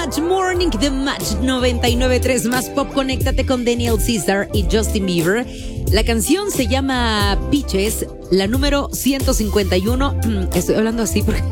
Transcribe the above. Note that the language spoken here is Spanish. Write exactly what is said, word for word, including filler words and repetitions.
Match Morning de Match noventa y nueve punto tres más pop. Conéctate con Daniel Caesar y Justin Bieber. La canción se llama Peaches, la número ciento cincuenta y uno. Estoy hablando así porque